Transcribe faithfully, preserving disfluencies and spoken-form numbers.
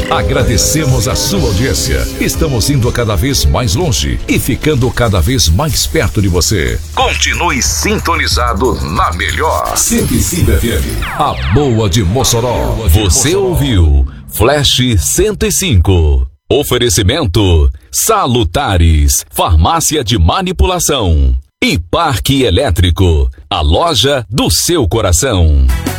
Agradecemos a sua audiência. Estamos indo cada vez mais longe e ficando cada vez mais perto de você. Continue sintonizado na melhor cento e cinco F M, a boa de Mossoró. Você ouviu Flash cento e cinco. Oferecimento Salutares, farmácia de manipulação. E Parque Elétrico, a loja do seu coração.